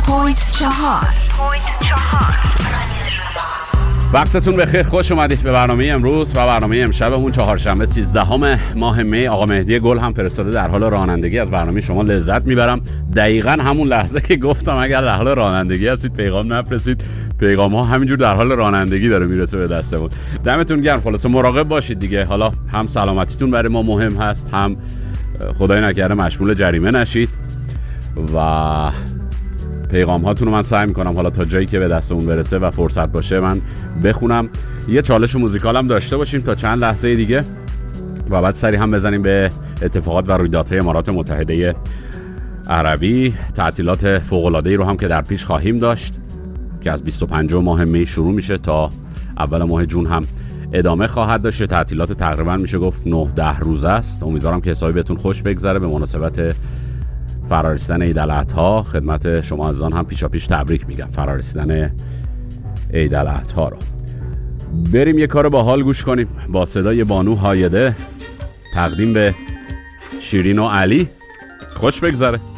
وقتتون بخیر، خوش اومدید به برنامه امروز و برنامه امشبمون چهارشنبه 13 ماه می. آقا مهدی گل هم فرستاده در حال رانندگی از برنامه شما لذت میبرم. دقیقاً همون لحظه که گفتم اگر در حال رانندگی هستید پیغام نفرستید، پیغام ها همینجور در حال رانندگی داره میرسه به دستمون. دمتون گرم. خلاصه مراقب باشید دیگه. حالا هم سلامتیتون برای ما مهم هست، هم خدای نکرده مشمول جریمه نشید و پیغام هاتون رو من سعی میکنم حالا تا جایی که به دستمون برسه و فرصت باشه من بخونم. یه چالش موزیکال هم داشته باشیم تا چند لحظه دیگه و بعد سری هم بزنیم به اتفاقات و رویدادهای امارات متحده عربی. تعطیلات فوق‌العاده‌ای رو هم که در پیش خواهیم داشت که از 25 ماه می شروع میشه تا اول ماه جون هم ادامه خواهد داشت. تعطیلات تقریبا میشه گفت 9-10 روزه است. امیدوارم که حسابی بهتون خوش بگذره. به مناسبت فرارسیدن عید الاضحی خدمت شما عزیزان هم پیشاپیش تبریک میگم فرارسیدن عید الاضحی رو. بریم یه کار باحال گوش کنیم با صدای بانو هایده، تقدیم به شیرین و علی. خوش بگذره.